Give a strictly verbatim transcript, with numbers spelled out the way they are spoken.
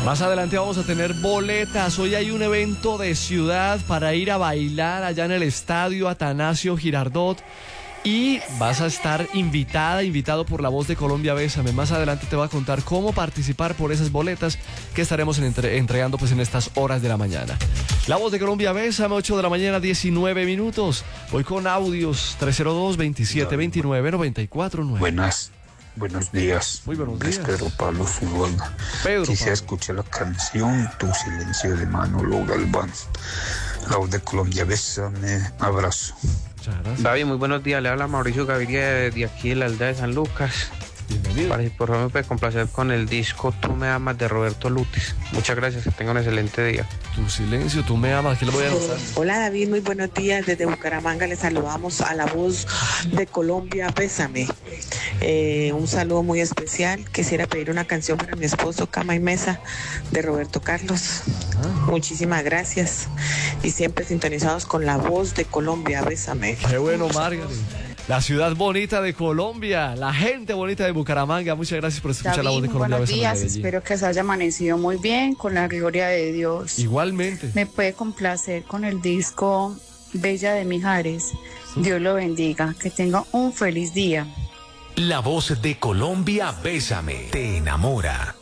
Más adelante vamos a tener boletas. Hoy hay un evento de ciudad para ir a bailar allá en el estadio Atanasio Girardot. Y vas a estar invitada, invitado por La Voz de Colombia Bésame. Más adelante te voy a contar cómo participar por esas boletas que estaremos entre, entregando pues en estas horas de la mañana. La Voz de Colombia Bésame, ocho de la mañana, diecinueve minutos. Voy con audios tres cero dos, veintisiete veintinueve, noventa y cuatro nueve. Buenas, buenos días. Muy buenos días. Es Pedro Pablo Zuluaga. Pedro Quisiera Pablo. escuchar la canción Tu Silencio de Manolo Galván. La Voz de Colombia Bésame. Abrazo. Muchas gracias. David, muy buenos días. Le habla Mauricio Gaviria de, de aquí de la aldea de San Lucas. Bienvenido. Para si por favor me puede complacer con el disco Tú me amas de Roberto Lutis. Muchas gracias, que tenga un excelente día. Tu silencio, tú me amas. Aquí lo voy a anotar. Hola David, muy buenos días. Desde Bucaramanga le saludamos a La Voz de Colombia Bésame. Eh, un saludo muy especial. Quisiera pedir una canción para mi esposo Cama y Mesa de Roberto Carlos. Muchísimas gracias. Y siempre sintonizados con La Voz de Colombia Bésame. Qué bueno, Margaret. La ciudad bonita de Colombia, la gente bonita de Bucaramanga. Muchas gracias por escuchar David, La Voz de muy Colombia. buenos Bésame, días, Medellín. espero que se haya amanecido muy bien, con la gloria de Dios. Igualmente. Me puede complacer con el disco Bella de Mijares. Dios lo bendiga, que tenga un feliz día. La Voz de Colombia Bésame te enamora.